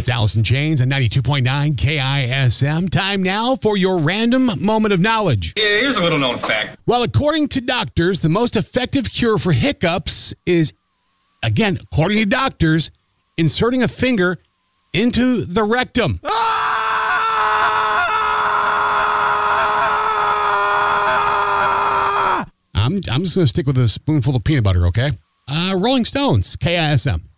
It's Alice in Chains at 92.9 KISM. Time now for your random moment of knowledge. Yeah, here's a little known fact. Well, according to doctors, the most effective cure for hiccups is, again, according to doctors, inserting a finger into the rectum. I'm just going to stick with a spoonful of peanut butter, okay? Rolling Stones, KISM.